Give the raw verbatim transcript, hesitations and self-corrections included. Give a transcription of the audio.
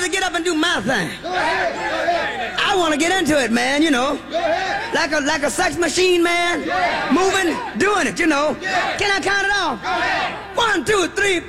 to get up and do my thing. I want to get into it, man, you know. Like a like a sex machine, man. Moving, doing it, you know. Can I count it off? One, two, three,